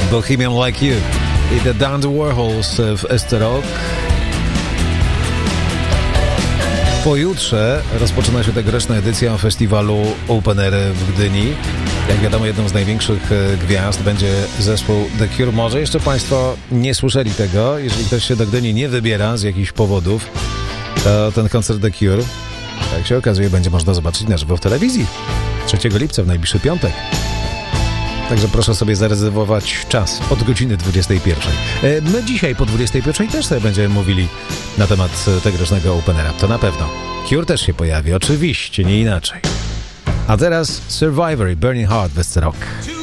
Bohemian Like You i The Dandy Warhols w Esterok. Pojutrze rozpoczyna się tegoroczna edycja festiwalu Open Air w Gdyni. Jak wiadomo, jedną z największych gwiazd będzie zespół The Cure. Może jeszcze Państwo nie słyszeli tego. Jeżeli ktoś się do Gdyni nie wybiera z jakichś powodów, to ten koncert The Cure, jak się okazuje, będzie można zobaczyć na żywo w telewizji 3 lipca, w najbliższy piątek. Także proszę sobie zarezerwować czas od godziny 21. My dzisiaj po 21 też sobie będziemy mówili na temat tegorocznego Openera. To na pewno. Cure też się pojawi, oczywiście, nie inaczej. A teraz Survivor i Burning Heart w Rock.